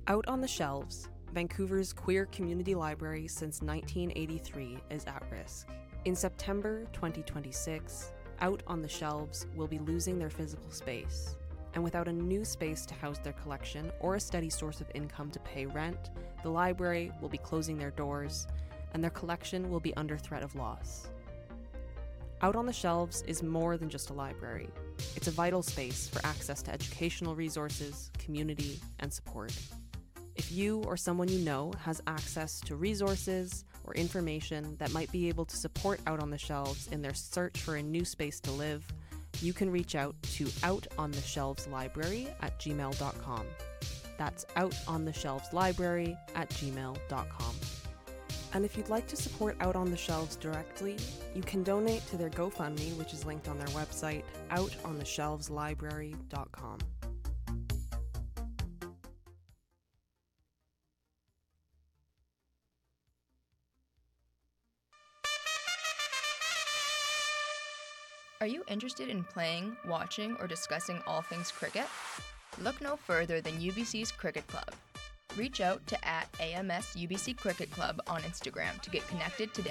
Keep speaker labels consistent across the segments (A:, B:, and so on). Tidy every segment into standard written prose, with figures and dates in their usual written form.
A: Out on the Shelves, Vancouver's queer community library since 1983 is at risk. In September 2026, Out on the Shelves will be losing their physical space. And without a new space to house their collection or a steady source of income to pay rent, the library will be closing their doors and their collection will be under threat of loss. Out on the Shelves is more than just a library. It's a vital space for access to educational resources, community, and support. If you or someone you know has access to resources or information that might be able to support Out on the Shelves in their search for a new space to live, you can reach out to outontheshelveslibrary@gmail.com. That's outontheshelveslibrary@gmail.com. And if you'd like to support Out on the Shelves directly, you can donate to their GoFundMe, which is linked on their website, outontheshelveslibrary.com.
B: Are you interested in playing, watching, or discussing all things cricket? Look no further than UBC's Cricket Club. Reach out to @AMS UBC Cricket Club on Instagram to get connected today.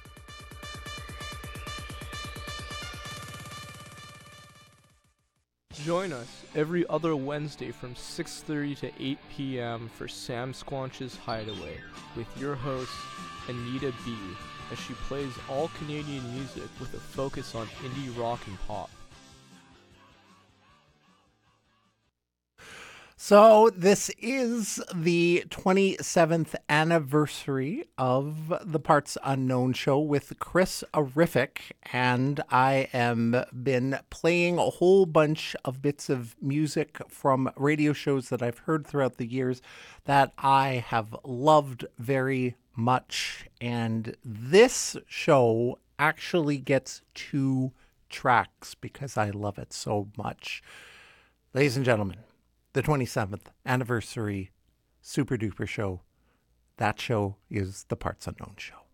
C: Join us every other Wednesday from 6:30 to 8 p.m. for Sam Squanch's Hideaway with your host, Anita B., as she plays all Canadian music with a focus on indie rock and pop.
D: So this is the 27th anniversary of the Parts Unknown show with Chris Arific, and I am been playing a whole bunch of bits of music from radio shows that I've heard throughout the years that I have loved very much. And this show actually gets 2 tracks because I love it so much. Ladies and gentlemen, the 27th anniversary Super Duper show. That show is the Parts Unknown show.